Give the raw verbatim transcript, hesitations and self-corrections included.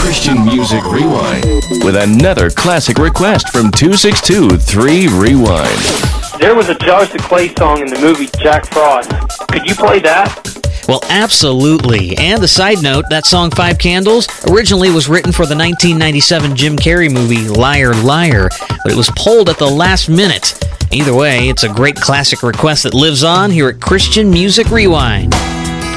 Christian Music Rewind with another classic request from two six two three Rewind. There was a Jars of Clay song in the movie Jack Frost. Could you play that? Well, absolutely. And a side note, that song Five Candles originally was written for the nineteen ninety-seven Jim Carrey movie Liar, Liar, but it was pulled at the last minute. Either way, it's a great classic request that lives on here at Christian Music Rewind.